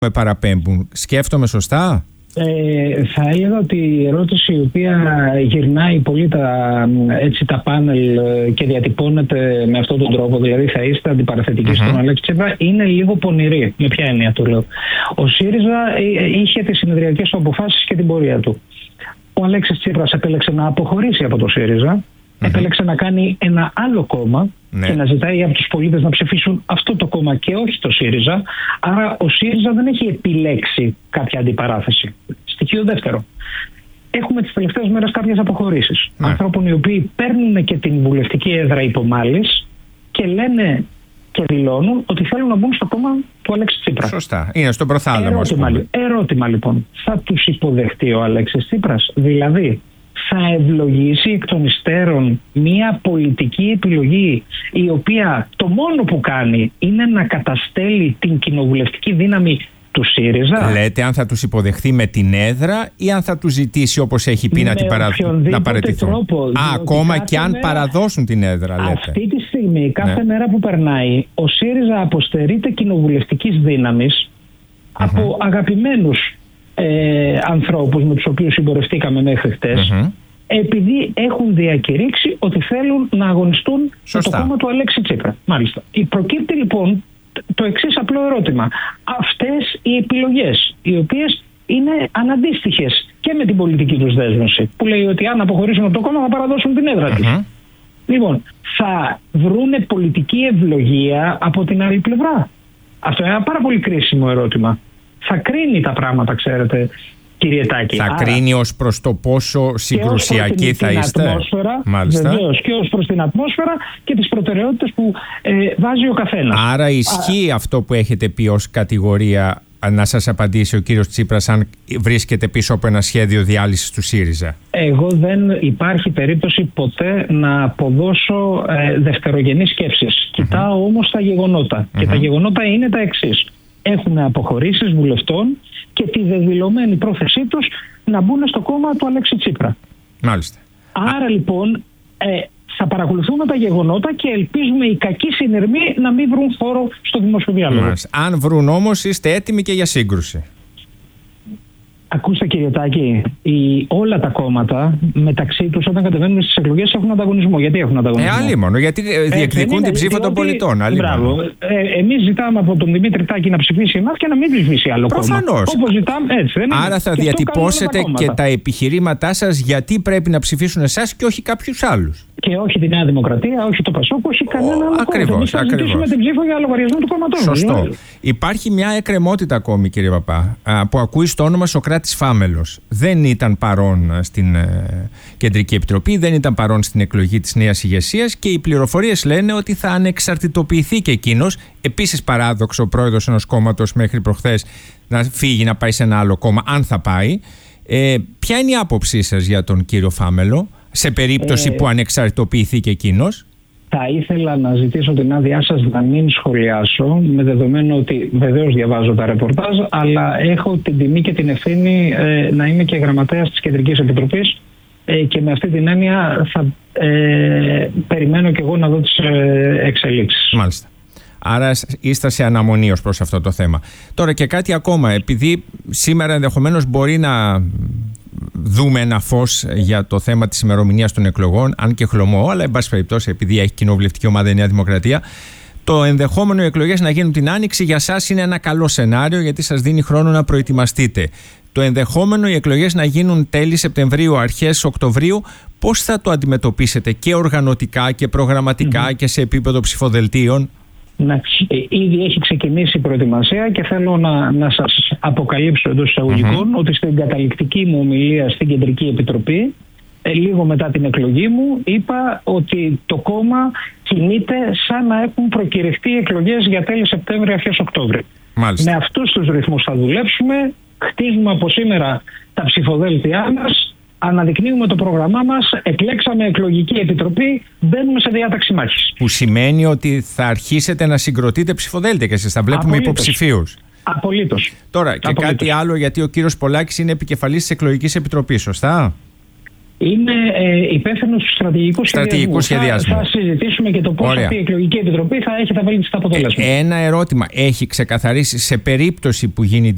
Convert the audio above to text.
με παραπέμπουν. Σκέφτομαι σωστά? Θα έλεγα ότι η ερώτηση η οποία γυρνάει πολύ τα πάνελ και διατυπώνεται με αυτόν τον τρόπο, δηλαδή θα είστε αντιπαραθετικοί στον Αλέξη Τσίπρα, είναι λίγο πονηρή. Με ποια έννοια το λέω? Ο ΣΥΡΙΖΑ είχε τις συνεδριακές του αποφάσεις και την πορεία του. Ο Αλέξης Τσίπρας επέλεξε να αποχωρήσει από το ΣΥΡΙΖΑ, επέλεξε να κάνει ένα άλλο κόμμα και να ζητάει από τους πολίτες να ψηφίσουν αυτό το κόμμα και όχι το ΣΥΡΙΖΑ. Άρα ο ΣΥΡΙΖΑ δεν έχει επιλέξει κάποια αντιπαράθεση. Στοιχείο δεύτερο. Έχουμε τις τελευταίες μέρες κάποιες αποχωρήσεις ανθρώπων οι οποίοι παίρνουν και την βουλευτική έδρα υπομάλης και λένε και δηλώνουν ότι θέλουν να μπουν στο κόμμα του Αλέξη Τσίπρα. Σωστά. Είναι στον προθάλαμο. Ερώτημα λοιπόν. Θα τους υποδεχτεί ο Αλέξης Τσίπρας? Δηλαδή, θα ευλογήσει εκ των υστέρων μια πολιτική επιλογή η οποία το μόνο που κάνει είναι να καταστέλει την κοινοβουλευτική δύναμη του ΣΥΡΙΖΑ? Λέτε αν θα τους υποδεχθεί με την έδρα ή αν θα τους ζητήσει, όπως έχει πει, να παραιτηθούν? Ακόμα και αν παραδώσουν την έδρα, λέτε. Αυτή τη στιγμή, κάθε μέρα που περνάει, ο ΣΥΡΙΖΑ αποστερείται κοινοβουλευτικής δύναμης από αγαπημένους ανθρώπους με τους οποίους συμπορευτήκαμε μέχρι χτες, επειδή έχουν διακηρύξει ότι θέλουν να αγωνιστούν με το κόμμα του Αλέξη Τσίπρα. Μάλιστα. Προκύπτει λοιπόν το εξής απλό ερώτημα. Αυτές οι επιλογές, οι οποίες είναι αναντίστοιχες και με την πολιτική τους δέσμευση, που λέει ότι αν αποχωρήσουν από το κόμμα θα παραδώσουν την έδρα τους. Λοιπόν, θα βρούνε πολιτική ευλογία από την άλλη πλευρά? Αυτό είναι ένα πάρα πολύ κρίσιμο ερώτημα. Θα κρίνει τα πράγματα, ξέρετε, κύριε Τάκη. Θα κρίνει ως προς το πόσο συγκρουσιακοί θα είστε. Βεβαίως, και ως προς την ατμόσφαιρα και τις προτεραιότητες που βάζει ο καθένας. Άρα ισχύει αυτό που έχετε πει ως κατηγορία, να σας απαντήσει ο κύριος Τσίπρας, αν βρίσκεται πίσω από ένα σχέδιο διάλυσης του ΣΥΡΙΖΑ? Εγώ δεν υπάρχει περίπτωση ποτέ να αποδώσω δευτερογενείς σκέψεις. Κοιτάω όμως τα γεγονότα. Και τα γεγονότα είναι τα εξής. Έχουν αποχωρήσεις βουλευτών και τη δεδηλωμένη πρόθεσή τους να μπουν στο κόμμα του Αλέξη Τσίπρα. Μάλιστα. Άρα λοιπόν θα παρακολουθούμε τα γεγονότα και ελπίζουμε οι κακοί συνειρμοί να μην βρουν χώρο στο δημόσιο διάλογο. Αν βρουν όμως, είστε έτοιμοι και για σύγκρουση? Ακούστε, κύριε Τάκη, όλα τα κόμματα μεταξύ τους όταν κατεβαίνουν στις εκλογές έχουν ανταγωνισμό. Γιατί έχουν ανταγωνισμό? Αλλήμον, γιατί διεκδικούν την ψήφο των πολιτών. Μπράβο. Εμείς ζητάμε από τον Δημήτρη Τάκη να ψηφίσει εμάς και να μην ψηφίσει άλλο κόμμα. Προφανώς. Όπως ζητάμε, έτσι δεν είναι? Άρα θα διατυπώσετε και τα επιχειρήματά σας γιατί πρέπει να ψηφίσουν εσάς και όχι κάποιους άλλους. Και όχι τη Νέα Δημοκρατία, όχι το ΠΑΣΟΚ, όχι κανένα άλλο κόμμα. Ακριβώς. Θα ζητήσουμε την ψήφο για λογαριασμό του κόμματός. Σωστό. Υπάρχει μια εκκρεμότητα ακόμη, κύριε Παπά, που ακούει στο όνομα Σωκράτης Φάμελος. Δεν ήταν παρόν στην Κεντρική Επιτροπή, δεν ήταν παρόν στην εκλογή της νέας ηγεσίας και οι πληροφορίες λένε ότι θα ανεξαρτητοποιηθεί και εκείνος. Επίσης παράδοξο, πρόεδρος ενός κόμματος μέχρι προχθές να φύγει, να πάει σε ένα άλλο κόμμα, αν θα πάει. Ποια είναι η άποψή σας για τον κύριο Φάμελο σε περίπτωση που ανεξαρτητοποιηθεί και εκείνος? Θα ήθελα να ζητήσω την άδειά σας να μην σχολιάσω, με δεδομένο ότι βεβαίως διαβάζω τα ρεπορτάζ, αλλά έχω την τιμή και την ευθύνη να είμαι και γραμματέας της Κεντρικής Επιτροπής και με αυτή την έννοια θα περιμένω και εγώ να δω τις εξελίξεις. Μάλιστα. Άρα είστε σε αναμονή ως προς αυτό το θέμα. Τώρα και κάτι ακόμα, επειδή σήμερα ενδεχομένως μπορεί να δούμε ένα φως για το θέμα της ημερομηνίας των εκλογών, αν και χλωμό, αλλά εν πάση περιπτώσει, επειδή έχει κοινοβουλευτική ομάδα η Νέα Δημοκρατία, το ενδεχόμενο οι εκλογές να γίνουν την Άνοιξη για σας είναι ένα καλό σενάριο, γιατί σας δίνει χρόνο να προετοιμαστείτε. Το ενδεχόμενο οι εκλογές να γίνουν τέλη Σεπτεμβρίου, αρχές Οκτωβρίου, πώς θα το αντιμετωπίσετε και οργανωτικά και προγραμματικά και σε επίπεδο ψηφοδελτίων? Ναι. Ήδη έχει ξεκινήσει η προετοιμασία και θέλω να σας αποκαλύψω εντός εισαγωγικών ότι στην καταληκτική μου ομιλία στην Κεντρική Επιτροπή, λίγο μετά την εκλογή μου, είπα ότι το κόμμα κινείται σαν να έχουν προκηρυχτεί εκλογές για τέλη Σεπτέμβρη, αρχές Οκτώβρη. Μάλιστα. Με αυτούς τους ρυθμούς θα δουλέψουμε, χτίζουμε από σήμερα τα ψηφοδέλτια μας, αναδεικνύουμε το πρόγραμμά μας, εκλέξαμε εκλογική επιτροπή, μπαίνουμε σε διάταξη μάχης. Που σημαίνει ότι θα αρχίσετε να συγκροτείτε ψηφοδέλτια και εσείς θα βλέπουμε υποψηφίους. Απολύτως. Τώρα και κάτι άλλο, γιατί ο κύριος Πολάκης είναι επικεφαλής της Εκλογικής Επιτροπής, σωστά? Είναι υπεύθυνος του στρατηγικού σχεδιασμού. Θα συζητήσουμε και το πώς αυτή η Εκλογική Επιτροπή θα έχει τα βέλτιστα αποτελέσματα. Ένα ερώτημα. Έχει ξεκαθαρίσει σε περίπτωση που γίνει